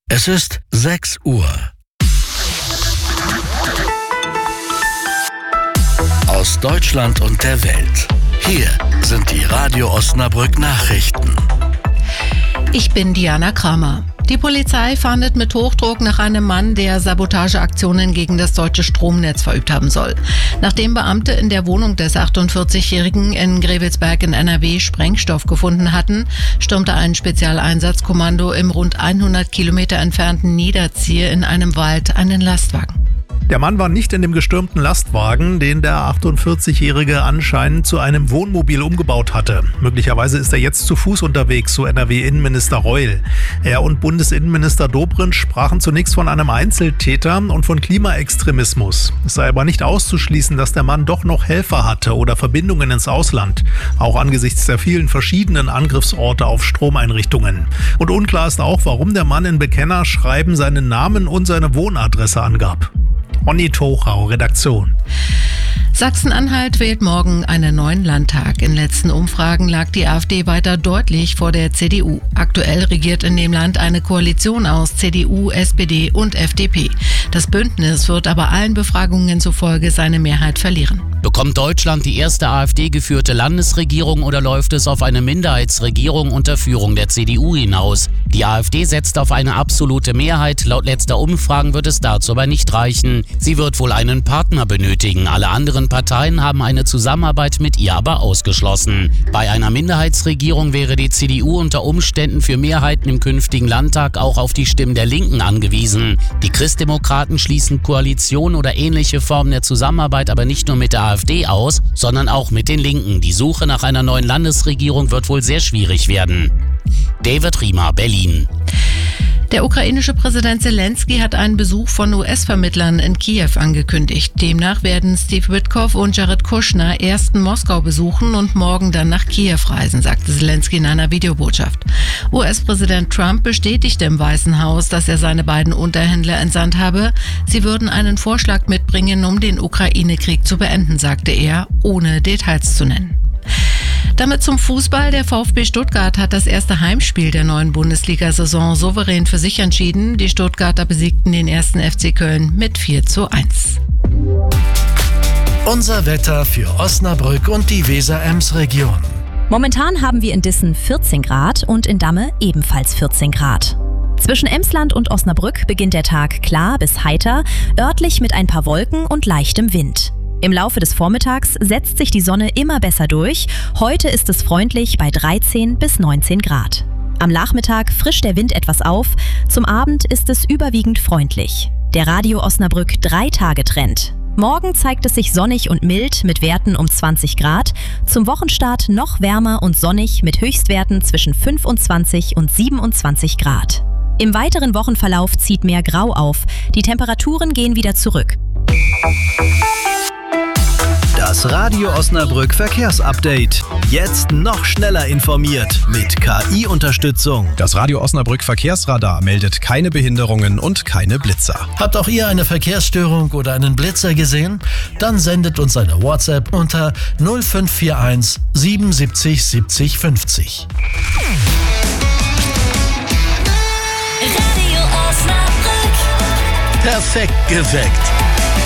Es ist 6 Uhr. Aus Deutschland und der Welt. Hier sind die Radio Osnabrück Nachrichten. Ich bin Diana Kramer. Die Polizei fahndet mit Hochdruck nach einem Mann, der Sabotageaktionen gegen das deutsche Stromnetz verübt haben soll. Nachdem Beamte in der Wohnung des 48-Jährigen in Grevelsberg in NRW Sprengstoff gefunden hatten, stürmte ein Spezialeinsatzkommando im rund 100 Kilometer entfernten Niederzier in einem Wald einen Lastwagen. Der Mann war nicht in dem gestürmten Lastwagen, den der 48-Jährige anscheinend zu einem Wohnmobil umgebaut hatte. Möglicherweise ist er jetzt zu Fuß unterwegs, so NRW-Innenminister Reul. Er und Bundesinnenminister Dobrindt sprachen zunächst von einem Einzeltäter und von Klimaextremismus. Es sei aber nicht auszuschließen, dass der Mann doch noch Helfer hatte oder Verbindungen ins Ausland. Auch angesichts der vielen verschiedenen Angriffsorte auf Stromeinrichtungen. Und unklar ist auch, warum der Mann in Bekennerschreiben seinen Namen und seine Wohnadresse angab. Onni Tochau, Redaktion. Sachsen-Anhalt wählt morgen einen neuen Landtag. In letzten Umfragen lag die AfD weiter deutlich vor der CDU. Aktuell regiert in dem Land eine Koalition aus CDU, SPD und FDP. Das Bündnis wird aber allen Befragungen zufolge seine Mehrheit verlieren. Bekommt Deutschland die erste AfD-geführte Landesregierung oder läuft es auf eine Minderheitsregierung unter Führung der CDU hinaus? Die AfD setzt auf eine absolute Mehrheit. Laut letzter Umfragen wird es dazu aber nicht reichen. Sie wird wohl einen Partner benötigen. Alle anderen Parteien haben eine Zusammenarbeit mit ihr aber ausgeschlossen. Bei einer Minderheitsregierung wäre die CDU unter Umständen für Mehrheiten im künftigen Landtag auch auf die Stimmen der Linken angewiesen. Die Christdemokraten schließen Koalition oder ähnliche Formen der Zusammenarbeit aber nicht nur mit der AfD aus, sondern auch mit den Linken. Die Suche nach einer neuen Landesregierung wird wohl sehr schwierig werden. David Riemer, Berlin. Der ukrainische Präsident Zelensky hat einen Besuch von US-Vermittlern in Kiew angekündigt. Demnach werden Steve Witkoff und Jared Kushner erst Moskau besuchen und morgen dann nach Kiew reisen, sagte Zelensky in einer Videobotschaft. US-Präsident Trump bestätigte im Weißen Haus, dass er seine beiden Unterhändler entsandt habe. Sie würden einen Vorschlag mitbringen, um den Ukraine-Krieg zu beenden, sagte er, ohne Details zu nennen. Damit zum Fußball. Der VfB Stuttgart hat das erste Heimspiel der neuen Bundesliga-Saison souverän für sich entschieden. Die Stuttgarter besiegten den 1. FC Köln mit 4:1. Unser Wetter für Osnabrück und die Weser-Ems-Region. Momentan haben wir in Dissen 14 Grad und in Damme ebenfalls 14 Grad. Zwischen Emsland und Osnabrück beginnt der Tag klar bis heiter, örtlich mit ein paar Wolken und leichtem Wind. Im Laufe des Vormittags setzt sich die Sonne immer besser durch. Heute ist es freundlich bei 13 bis 19 Grad. Am Nachmittag frischt der Wind etwas auf. Zum Abend ist es überwiegend freundlich. Der Radio Osnabrück 3-Tage-Trend. Morgen zeigt es sich sonnig und mild mit Werten um 20 Grad. Zum Wochenstart noch wärmer und sonnig mit Höchstwerten zwischen 25 und 27 Grad. Im weiteren Wochenverlauf zieht mehr Grau auf. Die Temperaturen gehen wieder zurück. Das Radio Osnabrück Verkehrsupdate. Jetzt noch schneller informiert mit KI-Unterstützung. Das Radio Osnabrück Verkehrsradar meldet keine Behinderungen und keine Blitzer. Habt auch ihr eine Verkehrsstörung oder einen Blitzer gesehen? Dann sendet uns eine WhatsApp unter 0541 77 70 50. Radio Osnabrück. Perfekt geweckt.